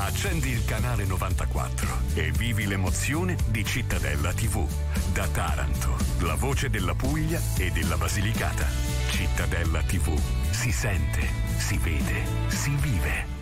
Accendi il canale 94 e vivi l'emozione di Cittadella TV. Da Taranto, la voce della Puglia e della Basilicata. Cittadella TV. Si sente, si vede, si vive.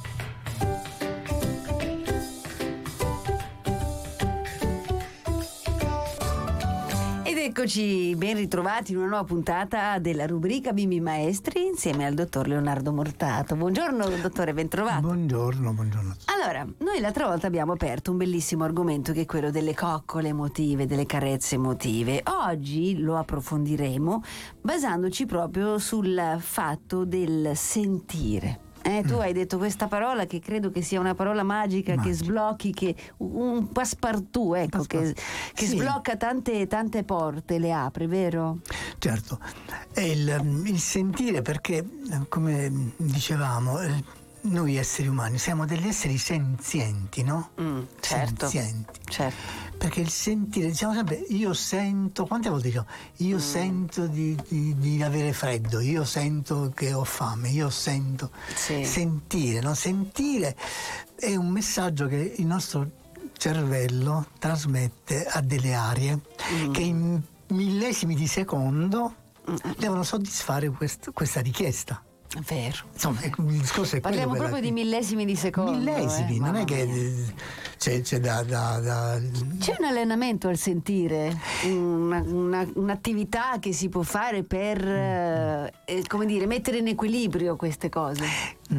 Eccoci ben ritrovati in una nuova puntata della rubrica Bimbi Maestri insieme al dottor Leonardo Mortato. Buongiorno dottore, ben trovato. Buongiorno. Allora, noi l'altra volta abbiamo aperto un bellissimo argomento che è quello delle coccole emotive, delle carezze emotive. Oggi lo approfondiremo basandoci proprio sul fatto del sentire. Tu hai detto questa parola che credo che sia una parola magica. Che sblocchi, che un passepartout, ecco, che sì, sblocca tante porte, le apre, vero? Certo, è il sentire, perché come dicevamo noi esseri umani siamo degli esseri senzienti, no? Certo. Senzienti. Certo. Perché il sentire, diciamo sempre, io sento, quante volte diciamo, io sento di avere freddo, io sento che ho fame, io sento. Sì. Sentire, no? Sentire è un messaggio che il nostro cervello trasmette a delle aree che in millesimi di secondo devono soddisfare questa richiesta. Vero. Insomma, il discorso è parliamo quello. Parliamo proprio di millesimi di secondo. Millesimi, non è che c'è C'è un allenamento al sentire, un'attività che si può fare per come dire, mettere in equilibrio queste cose.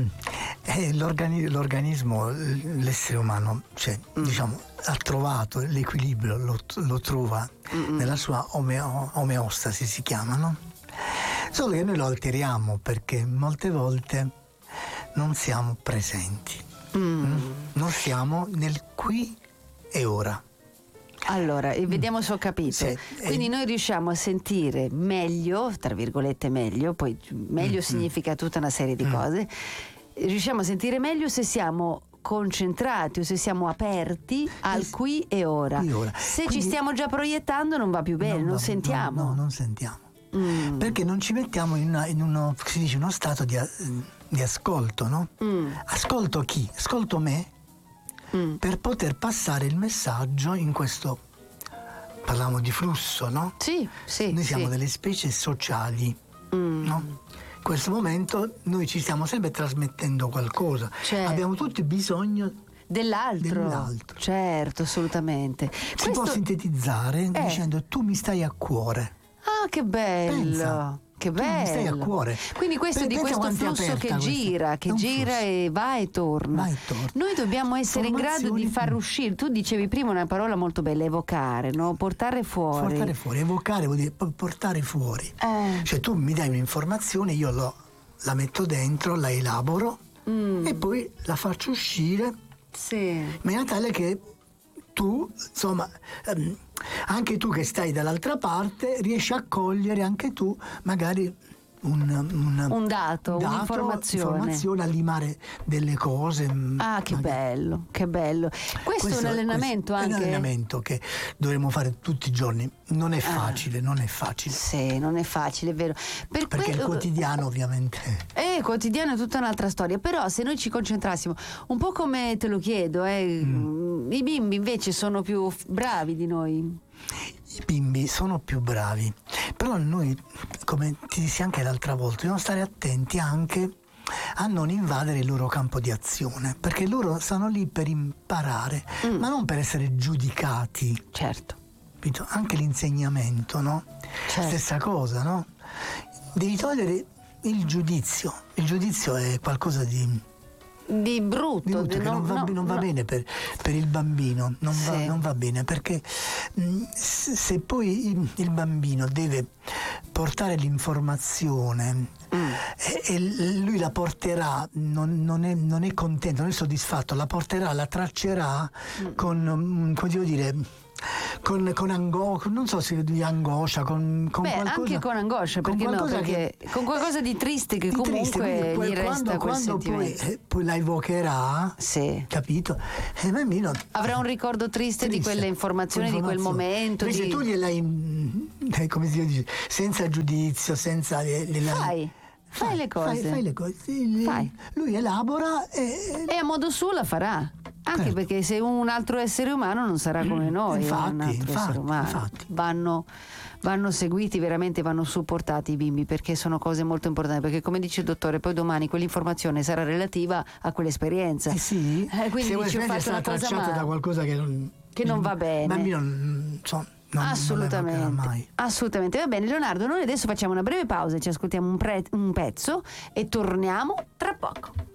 L'organismo, l'essere umano, diciamo, ha trovato l'equilibrio, lo trova nella sua omeostasi, si chiama, no? Solo che noi lo alteriamo perché molte volte non siamo presenti, non siamo nel qui e ora. Allora, vediamo se ho capito. Sì, quindi noi riusciamo a sentire meglio, tra virgolette meglio, poi meglio significa tutta una serie di cose, riusciamo a sentire meglio se siamo concentrati o se siamo aperti al qui e ora. Se quindi, ci stiamo già proiettando non va più bene, non sentiamo. No, non sentiamo. Perché non ci mettiamo in uno stato di ascolto, no? Ascolto chi? Ascolto me per poter passare il messaggio in questo, parliamo di flusso, no? Sì. Noi siamo delle specie sociali, no? In questo momento noi ci stiamo sempre trasmettendo qualcosa, abbiamo tutti bisogno dell'altro. Certo, assolutamente. Si può sintetizzare dicendo: tu mi stai a cuore. Ah, che bello! Pensa, che bello! Mi stai a cuore. Quindi questo è di questo flusso che gira e va e torna. Noi dobbiamo essere in grado di far uscire. Tu dicevi prima una parola molto bella, evocare, no? Portare fuori. Evocare vuol dire portare fuori. Cioè tu mi dai un'informazione, io la metto dentro, la elaboro e poi la faccio uscire. Sì. In maniera tale che tu, insomma, anche tu che stai dall'altra parte riesci a cogliere anche tu magari un dato, un'informazione, a limare delle cose. Che bello, che bello. Questo è un allenamento anche. È un allenamento che dovremmo fare tutti i giorni. Non è facile, non è facile. Sì, non è facile, è vero. Perché il quotidiano ovviamente. Quotidiano è tutta un'altra storia. Però se noi ci concentrassimo, un po' come te lo chiedo, i bimbi invece sono più bravi di noi. I bimbi sono più bravi, però noi, come ti dissi anche l'altra volta, dobbiamo stare attenti anche a non invadere il loro campo di azione, perché loro stanno lì per imparare, ma non per essere giudicati. Certo. Anche l'insegnamento, no? Certo. Stessa cosa, no? Devi togliere il giudizio. Il giudizio è qualcosa di brutto che non va bene per il bambino, non va bene, perché se poi il bambino deve portare l'informazione e lui la porterà, non è contento, non è soddisfatto, la porterà, la traccerà con, come devo dire, con angoscia, non so se di angoscia, con qualcosa, anche con angoscia, perché con qualcosa di triste che comunque gli resta quel sentimento. Poi la evocherà, capito? E il bambino avrà un ricordo triste di quelle informazioni, di quel momento. Invece tu gliel'hai, come si dice, senza giudizio, senza Fai le cose. Fai le cose. Fai. Lui elabora e a modo suo la farà. Anche certo. perché se un altro essere umano non sarà come noi, essere umano. Infatti. Vanno seguiti veramente, vanno supportati i bimbi, perché sono cose molto importanti, perché come dice il dottore, poi domani quell'informazione sarà relativa a quell'esperienza. Sì, quindi se dice, ho fatto una cosa tracciata da qualcosa che non va bene. Il bambino non assolutamente, assolutamente. Va bene Leonardo, noi adesso facciamo una breve pausa, ci ascoltiamo un pezzo e torniamo tra poco.